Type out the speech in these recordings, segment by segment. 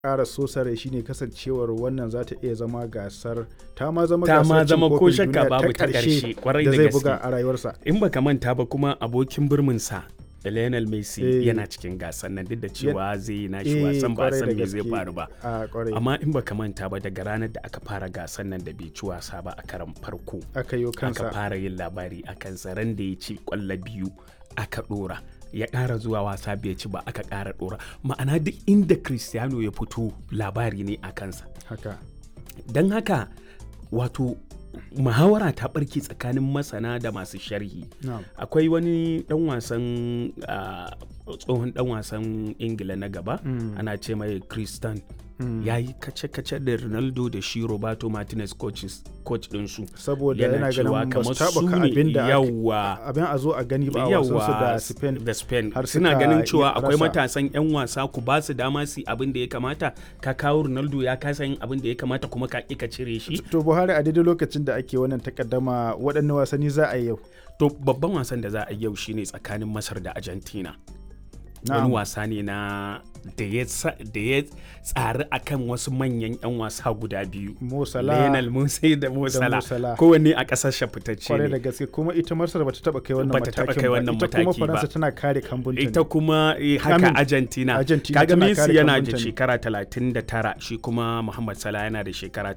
ƙara sosare shine kasancewar wannan za ta iya zama gasar ta ma zama ko shakka babu ta ƙarshe kwarai da zai gaske buga a rayuwarsa. in baka manta ba kuma abokin birminsa Lionel Messi yana cikin gasar nan duk da cewa zai yi nashi wasan ba san me zai faru ba amma in baka manta ba daga ranar da aka fara gasar nan da bai ci wasa ba a karan farko aka fara yin labari akan ran da ya ci kwallo 2 aka dora ya ƙara zuwa wasa bai ci ba aka ƙara ɗora ma'ana duk inda Cristiano ya fito labari ne a kansa don haka wato muhawara ta ɓarke tsakanin masana da masu sharhi akwai wani ɗan wasan tsohon ɗan wasan ingila na gaba ana ce mai Christian ya yi kace-kace da Ronaldo da shi Roberto Martinez coach ɗinsu saboda yana ganin kamar su ne abin a zo a gani ba a wasansu da Spain suna ganin cewa akwai matasan 'yan wasa ku ba su dama su abin da ya kamata ka kawo Ronaldo ya kasa yin abin da ya kamata kuma ka ƙi ka cire shi. To Buhari a daidai lokacin da ake wannan takaddama waɗanne wasanni za a yi yau? To babban wasan da za a yi yau shine tsakanin Masar da Argentina. Wani wasa ne na da ya tsari akan wasu manyan 'yan wasa guda biyu Lionel Messi da Mo Salah kowanne a ƙasar fitacce ne. Kwarai da gaske kuma ita Masar bata taba kai wannan matakin ba ita kuma Faransa tana kare kambunta ita kuma haka Argentina kaga Messi yana da shekara 39 shi kuma Muhammad Salah yana da shekara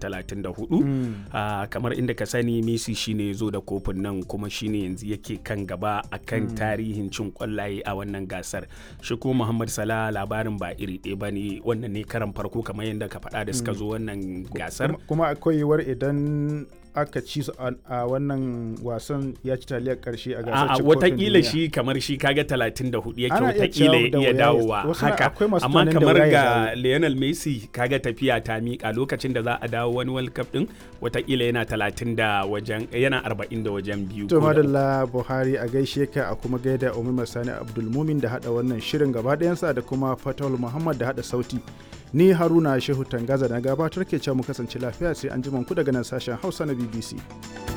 34 kamar inda ka sani Messi shine zo da kofin nan kuma shine yanzu yake kan gaba akan tarihin cin kwallaye a wannan gasar shi kuma Muhammad Salah labarin ba iri ɗaya ba ne wannan ne karan farko kamar yadda ka faɗa da suka zo wannan gasar kuma akwai yiwuwar idan aka ci su a wannan wasan ya ci taliyar karshe a gasar cin kofin watakila shi kamar shi kaga 34 yake watakila ya iya dawowa haka amma kamar ga Lionel Messi kaga tafiya ta miƙa lokacin da za a dawo wani World Cup din watakila yana 40 da wajen biyu. To madalla Buhari a gaishe ka a kuma gaida Umar Sani Abdulmumin da hada wannan shirin gaba ɗayansa da kuma Fatawul Muhammad da hada sauti. Ni Haruna Shehu Tangaza na gabatar ke cewa mu kasance lafiya sai an ji ku daga nan sashen Hausa na BBC.